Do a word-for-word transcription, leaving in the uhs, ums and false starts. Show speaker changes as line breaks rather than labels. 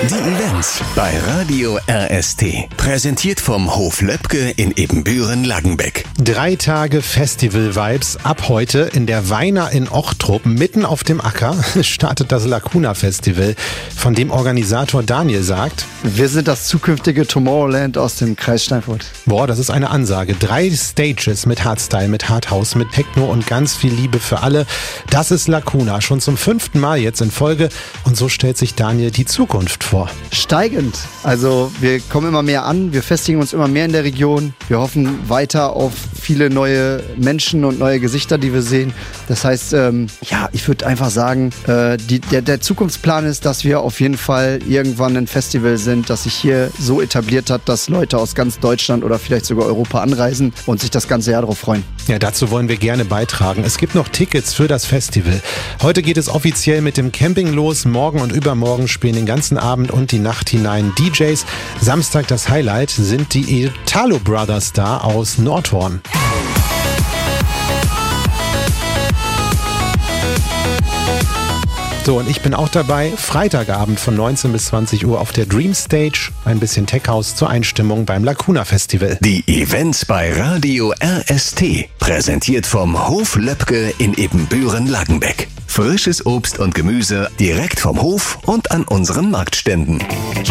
Die Events bei Radio R S T. Präsentiert vom Hof Löbke in Ebenbüren-Laggenbeck.
Drei Tage Festival-Vibes. Ab heute in der Weiner in Ochtrup, mitten auf dem Acker, startet das Lacuna Festival, von dem Organisator Daniel sagt:
Wir sind das zukünftige Tomorrowland aus dem Kreis Steinfurt.
Boah, das ist eine Ansage. Drei Stages mit Hardstyle, mit Hardhouse, mit Techno und ganz viel Liebe für alle. Das ist Lacuna, schon zum fünften Mal jetzt in Folge. Und so stellt sich Daniel die Zukunft vor.
Steigend. Also wir kommen immer mehr an, wir festigen uns immer mehr in der Region. Wir hoffen weiter auf viele neue Menschen und neue Gesichter, die wir sehen. Das heißt, ähm, ja, ich würde einfach sagen, äh, die, der, der Zukunftsplan ist, dass wir auf jeden Fall irgendwann ein Festival sind, das sich hier so etabliert hat, dass Leute aus ganz Deutschland oder vielleicht sogar Europa anreisen und sich das ganze Jahr darauf freuen.
Ja, dazu wollen wir gerne beitragen. Es gibt noch Tickets für das Festival. Heute geht es offiziell mit dem Camping los. Morgen und übermorgen spielen den ganzen Abend und die Nacht hinein D Js. Samstag das Highlight sind die Italo Brothers da aus Nordhorn. So, und ich bin auch dabei, Freitagabend von neunzehn bis zwanzig Uhr auf der Dream Stage, ein bisschen Tech House zur Einstimmung beim Lacuna Festival.
Die Events bei Radio R S T. Präsentiert vom Hof Löbke in Ebenbüren-Laggenbeck. Frisches Obst und Gemüse direkt vom Hof und an unseren Marktständen.